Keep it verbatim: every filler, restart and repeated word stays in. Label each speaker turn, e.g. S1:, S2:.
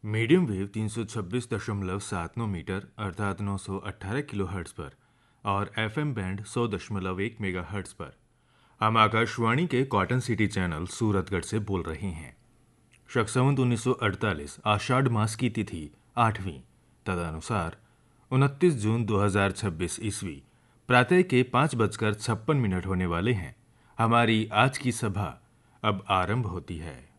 S1: Medium wave तीन सौ छब्बीस दशमलव सात नौ मीटर अर्थात नौ सौ अट्ठारह किलो हर्ट्ज पर और एफएम बैंड सौ दशमलव एक मेगा हर्ट्ज पर हम आकाशवाणी के कॉटन सिटी चैनल सूरतगढ़ से बोल रहे हैं। शक उन्नीस सौ अड़तालीस आषाढ़ मास की तिथि आठवीं तदनुसार उनतीस जून दो हजार छब्बीस ईस्वी प्रातः के पाँच बजकर छप्पन मिनट होने वाले हैं। हमारी आज की सभा अब आरंभ होती है।